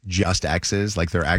just exes, like their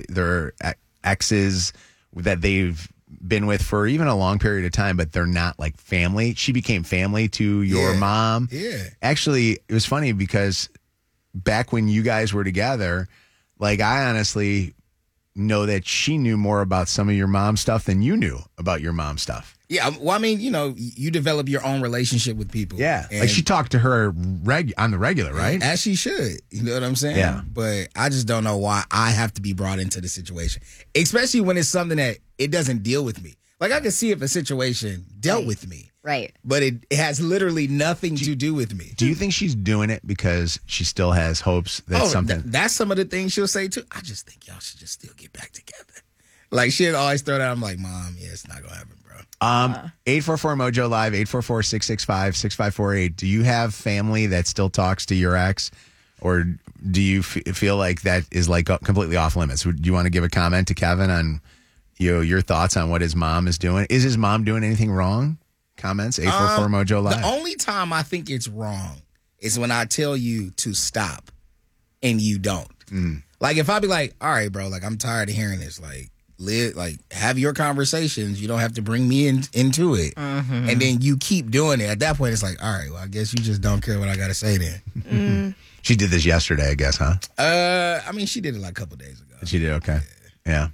exes that they've been with for even a long period of time, but they're not like family. She became family to your mom. Yeah. Actually, it was funny because back when you guys were together, like I honestly know that she knew more about some of your mom's stuff than you knew about your mom's stuff. Yeah, well, I mean, you develop your own relationship with people. Yeah, and like she talked to her on the regular, right? As she should. You know what I'm saying? Yeah. But I just don't know why I have to be brought into the situation, especially when it's something that it doesn't deal with me. Like I can see if a situation dealt with me. Right. But it has literally nothing to do with me. Do you think she's doing it because she still has hopes that something... That's some of the things she'll say, too. I just think y'all should just still get back together. Like, she'd always throw that. I'm like, Mom, yeah, it's not going to happen, bro. 844-MOJO Live, 844-665-6548. Do you have family that still talks to your ex? Or do you feel like that is like completely off limits? Do you want to give a comment to Kevin on your thoughts on what his mom is doing? Is his mom doing anything wrong? Comments, 844-MOJO Live. The only time I think it's wrong is when I tell you to stop and you don't. Like, if I be like, all right, bro, like, I'm tired of hearing this. Like, have your conversations. You don't have to bring me into it. Mm-hmm. And then you keep doing it. At that point, it's like, all right, well, I guess you just don't care what I got to say then. She did this yesterday, I guess, huh? I mean, she did it like a couple days ago. She did, okay. Yeah.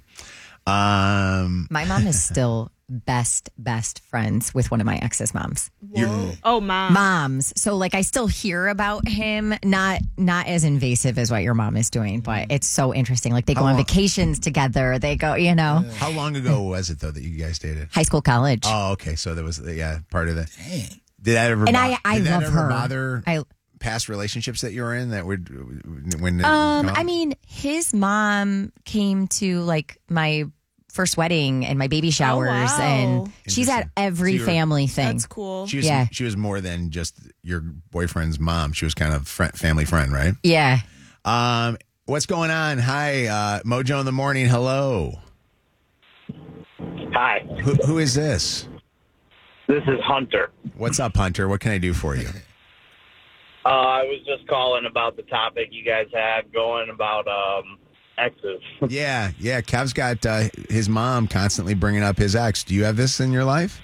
My mom is still best friends with one of my ex's moms. Oh, mom. Moms. So like I still hear about him, not as invasive as what your mom is doing, but it's so interesting. Like they go on vacations together. They go, How long ago was it though that you guys dated? high school, college. Oh, okay. So there was part of it. Dang. Did that ever? And I did that love ever her. Bother past relationships that you were in that would when? I mean, his mom came to like my first wedding and my baby showers, wow. and she's at every family thing. That's cool. She was more than just your boyfriend's mom. She was kind of family friend, right? Yeah. What's going on? Hi, Mojo in the morning. Hello. Hi. Who is this? This is Hunter. What's up, Hunter? What can I do for you? I was just calling about the topic you guys had going about exes. Yeah. Kev's got his mom constantly bringing up his ex. Do you have this in your life?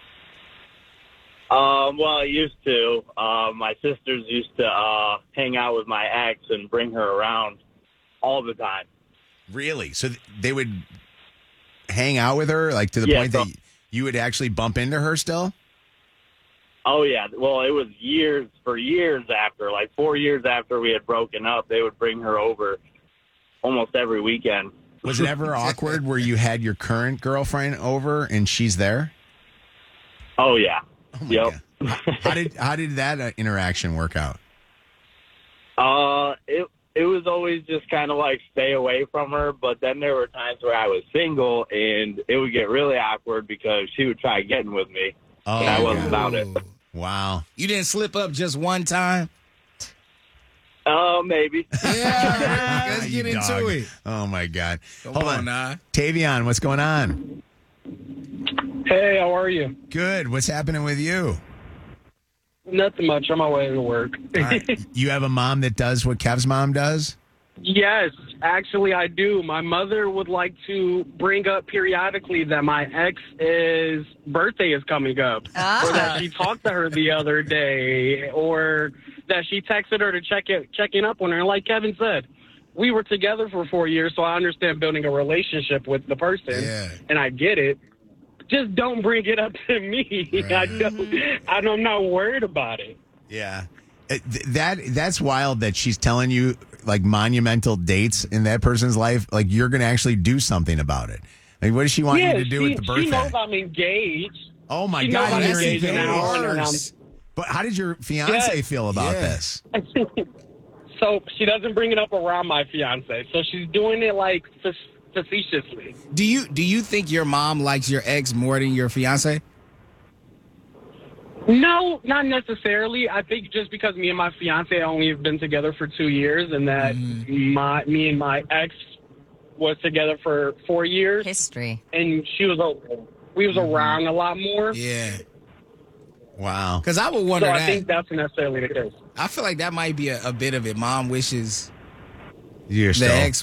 Well, I used to. My sisters used to hang out with my ex and bring her around all the time. Really? So they would hang out with her, like to the point that you would actually bump into her still? Oh, yeah. Well, it was years after, like 4 years after we had broken up, they would bring her over almost every weekend. Was it ever awkward where you had your current girlfriend over and she's there? Oh, yeah. Oh my God. How did that interaction work out? It was always just kind of like stay away from her, but then there were times where I was single and it would get really awkward because she would try getting with me. Oh, and I wasn't about it. Wow. You didn't slip up just one time? Maybe. Yeah, let's get You into dog. it. Oh, my God. Come Hold on, on. nah. Tavion, what's going on? Hey, how are you? Good. What's happening with you? Nothing much. On my way to work. All right. You have a mom that does what Kev's mom does? Yes, actually, I do. My mother would like to bring up periodically that my ex's birthday is coming up, or that she talked to her the other day, or that she texted her to checking up on her. Like Kevin said, we were together for 4 years, so I understand building a relationship with the person, and I get it. Just don't bring it up to me. Right. I'm not worried about it. Yeah. That's wild that she's telling you like monumental dates in that person's life. Like you're going to actually do something about it. Like what does she want you to do with the birthday? She knows I'm engaged. Oh my She God. knows I'm That's engaged even now. worse. But how did your fiance feel about this? So she doesn't bring it up around my fiance. So she's doing it like facetiously. Do you think your mom likes your ex more than your fiance? No, not necessarily. I think just because me and my fiance only have been together for 2 years, and that me and my ex was together for 4 years. History. And we was around a lot more. Yeah. Wow. Because I would wonder So that. I think that's necessarily the case. I feel like that might be a bit of it. Mom wishes You're the ex